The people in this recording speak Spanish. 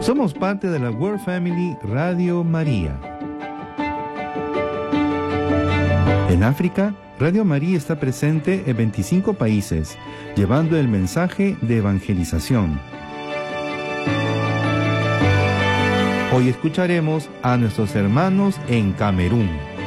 Somos parte de la World Family Radio María. En África, Radio María está presente en 25 países, llevando el mensaje de evangelización. Hoy escucharemos a nuestros hermanos en Camerún.